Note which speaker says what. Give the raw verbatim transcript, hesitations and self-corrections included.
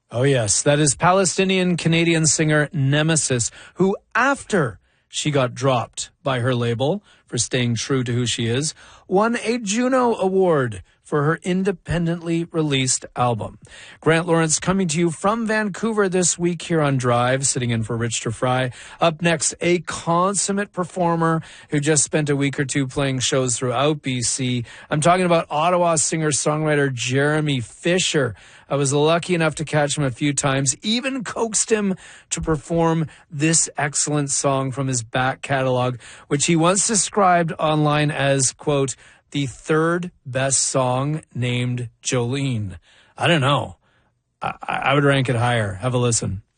Speaker 1: Oh, yes. That is Palestinian-Canadian singer Nemesis, who, after she got dropped by her label for staying true to who she is, won a Juno Award for her independently released album. Grant Lawrence coming to you from Vancouver this week here on Drive, sitting in for Rich to Fry. Up next, a consummate performer who just spent a week or two playing shows throughout B C. I'm talking about Ottawa singer-songwriter Jeremy Fisher. I was lucky enough to catch him a few times, even coaxed him to perform this excellent song from his back catalog, which he once described online as, quote, the third best song named Jolene. I don't know. I, I would rank it higher. Have a listen.